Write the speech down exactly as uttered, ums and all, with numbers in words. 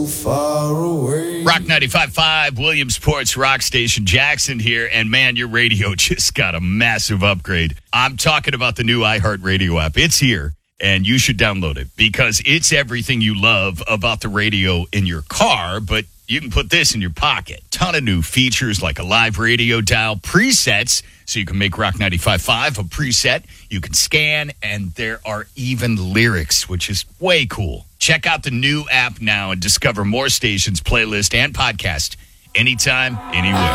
Far away. Rock ninety-five point five, Williamsport's Rock Station. Jackson here, and man, your radio just got a massive upgrade. I'm talking about the new iHeartRadio app. It's here, and you should download it because it's everything you love about the radio in your car, but you can put this in your pocket. Ton of new features like a live radio dial, presets, so you can make Rock ninety-five point five a preset. You can scan, and there are even lyrics, which is way cool. Check out the new app now and discover more stations, playlist, and podcast anytime, anywhere.